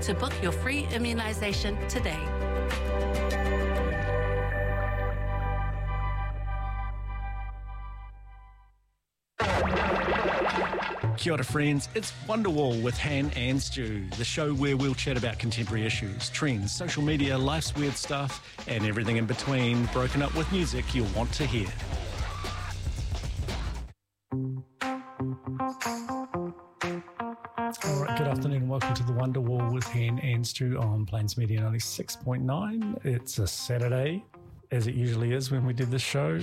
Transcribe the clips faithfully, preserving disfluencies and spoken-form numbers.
to book your free immunisation today. Kia ora friends, it's Wonderwall with Han and Stu, the show where we'll chat about contemporary issues, trends, social media, life's weird stuff, and everything in between, broken up with music you'll want to hear. All right, good afternoon and welcome to the Wonderwall with Han and Stu on Plains Media ninety-six point nine. It's a Saturday, as it usually is when we did this show.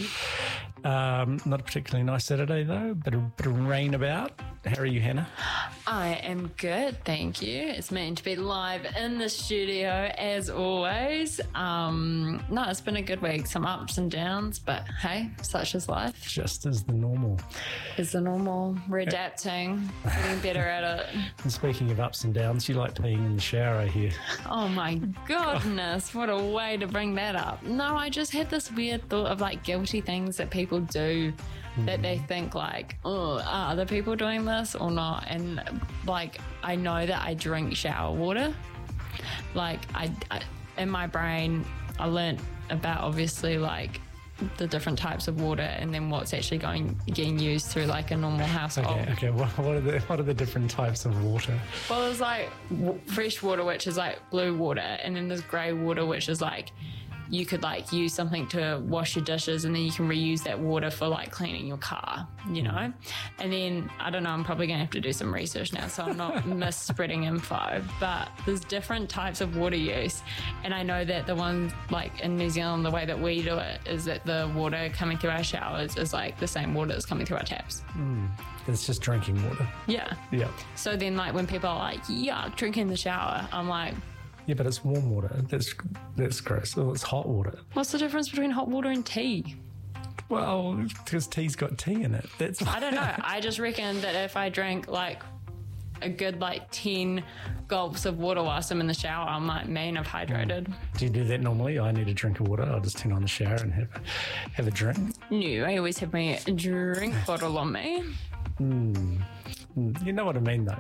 Um, not a particularly nice Saturday though, bit of, bit of rain about. How are you, Hannah? I am good, thank you. It's meant to be live in the studio as always. Um, no, it's been a good week, some ups and downs, but hey, such is life. Just as the normal. Is the normal. We're adapting, getting better at it. And speaking of ups and downs, you like peeing in the shower, I hear. Oh my goodness, what a way to bring that up. No, I just had this weird thought of like guilty things that people do that they think like, oh, are other people doing this or not? And like, I know that I drink shower water. Like I, I in my brain, I learnt about obviously like the different types of water and then what's actually going getting used through like a normal household. Okay, okay. What, what are the what are the different types of water? Well, there's like w- fresh water, which is like blue water, and then there's grey water, which is like you could like use something to wash your dishes and then you can reuse that water for like cleaning your car, you know? And then, I don't know, I'm probably going to have to do some research now so I'm not misspreading info, but there's different types of water use. And I know that the ones like in New Zealand, the way that we do it is that the water coming through our showers is like the same water that's coming through our taps. Mm. It's just drinking water. Yeah. Yeah. So then like when people are like, yeah, drink in the shower, I'm like, yeah, but it's warm water. That's that's gross. Oh, it's hot water. what's the difference between hot water and tea? Well, because tea's got tea in it. That's I don't know. I just reckon that if I drink like a good like ten gulps of water whilst I'm in the shower, I might mean I've hydrated. Do you do that normally? I need a drink of water. I'll just turn on the shower and have have a drink. No, I always have my drink bottle on me. Mm. Mm. You know what I mean, though.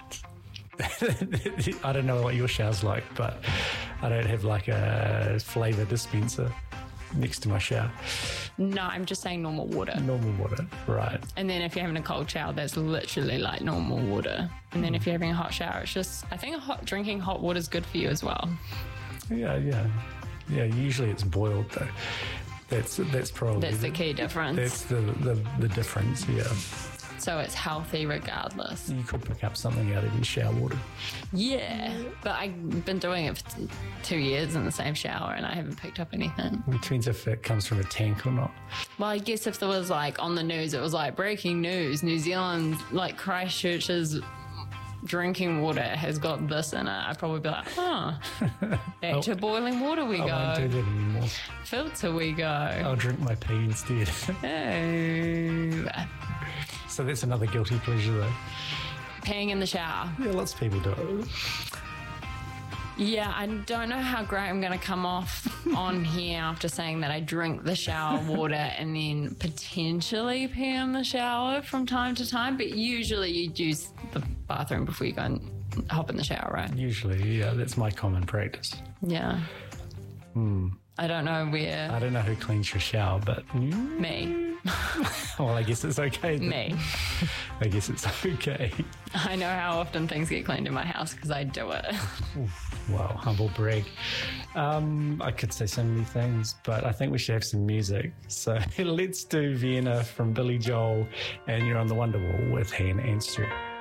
I don't know what your shower's like, but I don't have like a flavour dispenser next to my shower. No, I'm just saying normal water. Normal water, right. And then if you're having a cold shower, that's literally like normal water. And then if you're having a hot shower, it's just, I think hot, drinking hot water is good for you as well. Yeah, yeah. Yeah, usually it's boiled though. That's that's probably... That's the key difference. That's the, the, the difference, yeah. So it's healthy regardless. You could pick up something out of your shower water. Yeah, but I've been doing it for two years in the same shower and I haven't picked up anything. It depends if it comes from a tank or not. Well, I guess if there was like on the news, it was like breaking news, New Zealand, like Christchurch's drinking water has got this in it, I'd probably be like, huh, back oh, to boiling water we I go. I won't do that anymore. Filter we go. I'll drink my pee instead. Oh. So that's another guilty pleasure though. Peeing in the shower. Yeah, lots of people do it. Yeah, I don't know how great I'm going to come off on here after saying that I drink the shower water and then potentially pee in the shower from time to time, but usually you use the bathroom before you go and hop in the shower, right? Usually, yeah, that's my common practice. Yeah. Hmm. I don't know where... I don't know who cleans your shower, but... Me. Well, I guess it's okay then. Me. I guess it's okay. I know how often things get cleaned in my house because I do it. Oof, wow, humble brag. Um, I could say so many things, but I think we should have some music. So let's do Vienna from Billy Joel, and you're on the Wonderwall with Han and Stu.